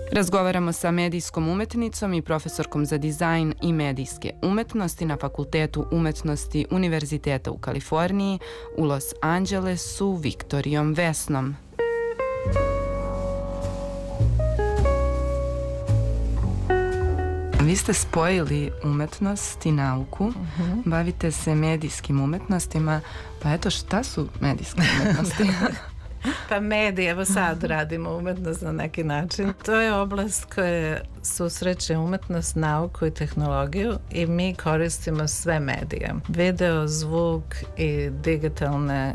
Razgovaramo sa medijskom umetnicom i profesorkom za dizajn i medijske umetnosti na Fakultetu umetnosti Univerziteta u Kaliforniji u Los Angelesu, Viktorijom Vesnom. Vi ste spojili umetnost i nauku, bavite se medijskim umetnostima, pa eto šta su medijske umetnosti? Pa mediji, evo sad radimo umetnost na neki način. To je oblast koja susreće umetnost, nauku i tehnologiju i mi koristimo sve medije. Video, zvuk i digitalne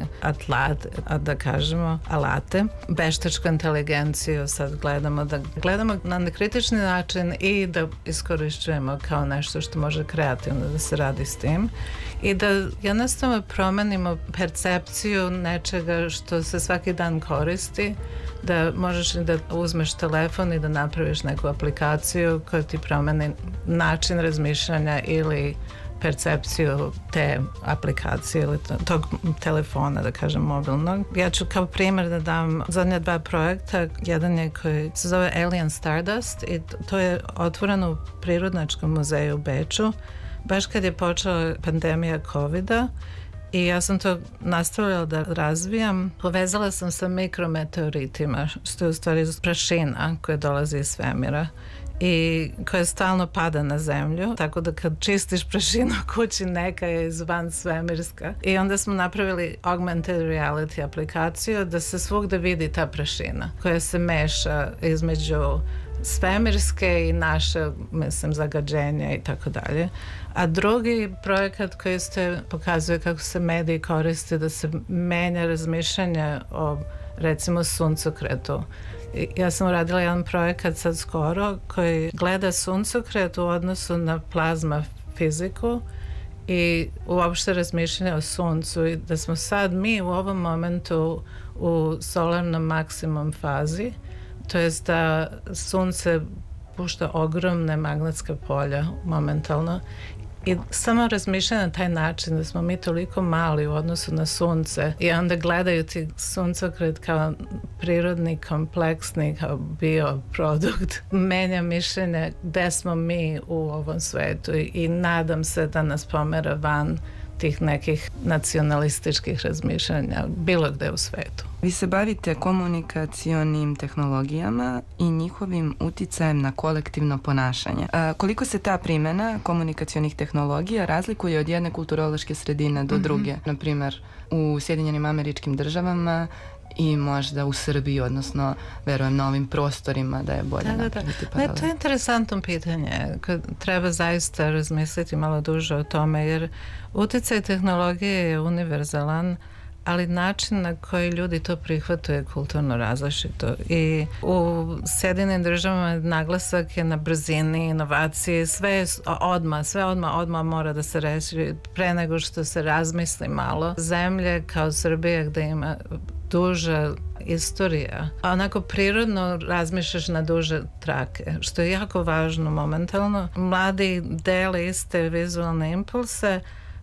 da kažemo, alate. Veštačku inteligenciju sad gledamo na kritični način i da iskorišćujemo kao nešto što može kreativno da se radi s tim i da jednostavno promenimo percepciju nečega što se svaki dan koristi, da možeš da uzmeš telefon i da napraviš neku aplikaciju koja ti promeni način razmišljanja ili percepciju te aplikacije ili tog telefona, da kažem, mobilnog. Ja ću kao primjer da dam zadnja dva projekta. Jedan je koji se zove Alien Stardust i to je otvoreno u Prirodnjačkom muzeju u Beču, baš kad je počela pandemija COVID-a. I ja sam to nastavila da razvijam. Povezala sam sa mikrometeoritima, što je u stvari prašina koja dolazi iz svemira i koja stalno pada na zemlju, tako da kad čistiš prašinu u kući neka je izvan svemirska. I onda smo napravili augmented reality aplikaciju da se svugde vidi ta prašina koja se meša između svemirske i naše, mislim, zagađenja i tako dalje. A drugi projekat koji pokazuje kako se mediji koriste da se menja razmišljanje o, recimo, suncokretu. Ja sam uradila jedan projekat sad skoro koji gleda suncokret u odnosu na plazma fiziku i uopšte razmišljanje o suncu i da smo sad mi u ovom momentu u solarnom maksimum fazi, to jest da sunce pušta ogromne magnetska polja momentalno i samo razmišljanje na taj način da smo mi toliko mali u odnosu na sunce i onda gledaju ti suncokret kao prirodni, kompleksni, kao bioprodukt, menja mišljenje gde smo mi u ovom svetu i nadam se da nas pomera van tih nekih nacionalističkih razmišljanja bilo gde u svetu. Vi se bavite komunikacionim tehnologijama i njihovim uticajem na kolektivno ponašanje. Koliko se ta primjena komunikacionih tehnologija razlikuje od jedne kulturološke sredine do druge? Naprimer, u Sjedinjenim Američkim Državama i možda u Srbiji, odnosno verujem na ovim prostorima da je bolje napraviti paralel. To je interesantno pitanje. Treba zaista razmisliti malo duže o tome, jer uticaj tehnologije je univerzalan, ali način na koji ljudi to prihvataju je kulturno različito. I u Sjedinim Državama naglasak je na brzini, inovaciji, sve odmah mora da se reši pre nego što se razmisli malo. Zemlje kao Srbija gde ima duža istorija, a onako prirodno razmišljaš na duže trake, što je jako važno momentalno. Mladi dele iste vizualne impulse,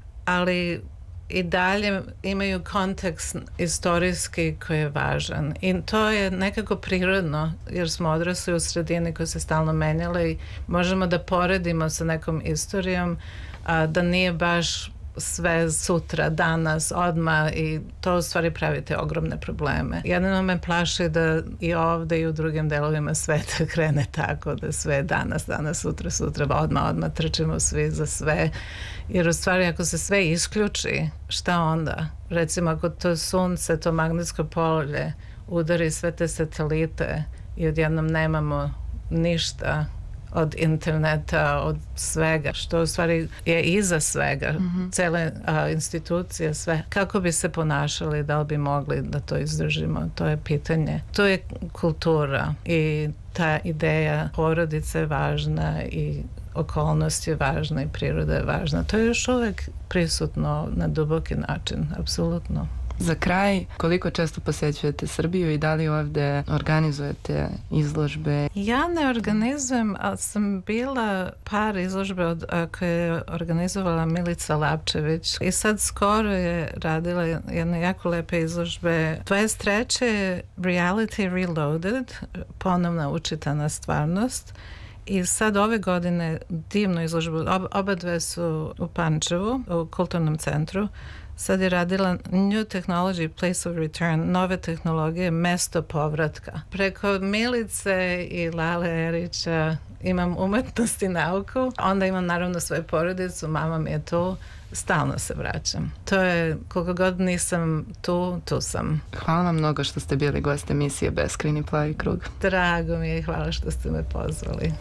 ali i dalje imaju kontekst istorijski koji je važan i to je nekako prirodno jer smo odrasli u sredini koja se stalno menjala i možemo da poredimo sa nekom istorijom, da nije baš sve sutra, danas, odmah i to u stvari pravite ogromne probleme. Jedino me plaši da i ovde i u drugim delovima sveta krene tako da sve danas, sutra, odmah trčimo svi za sve. Jer u stvari ako se sve isključi, šta onda? Recimo ako to sunce, to magnetsko polje udari sve te satelite i odjednom nemamo ništa od interneta, od svega, što u stvari je iza svega, cele institucije, sve. Kako bi se ponašali, da li bi mogli da to izdržimo, to je pitanje. To je kultura i ta ideja porodice je važna i okolnost je važna i priroda je važna. To je još uvek prisutno na duboki način, apsolutno. Za kraj, koliko često posećujete Srbiju i da li ovde organizujete izložbe? Ja ne organizujem, ali sam bila par izložbe koje je organizovala Milica Lapčević i sad skoro je radila jedne jako lepe izložbe. 23. je Reality Reloaded, ponovna učitana stvarnost. I sad ove godine divnu izložbu, oba dve su u Pančevu, u kulturnom centru. Sad je radila New Technology Place of Return, nove tehnologije, mesto povratka. Preko Milice i Lale Erića imam umetnost i nauku, onda imam naravno svoju porodicu, mama mi je tu, stalno se vraćam. To je, koliko god nisam tu sam. Hvala vam mnogo što ste bili gost emisije Beskrajni plavi krug. Drago mi je i hvala što ste me pozvali.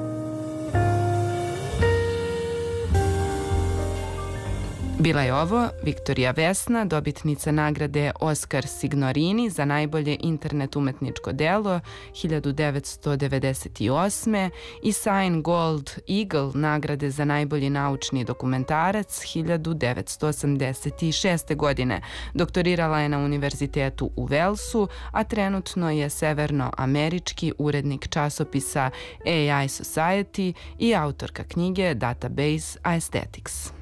Bila je ovo Viktorija Vesna, dobitnica nagrade Oskar Signorini za najbolje internet umetničko delo 1998. i Sign Gold Eagle nagrade za najbolji naučni dokumentarac 1986. godine. Doktorirala je na univerzitetu u Velsu, a trenutno je severnoamerički urednik časopisa AI Society i autorka knjige Database Aesthetics.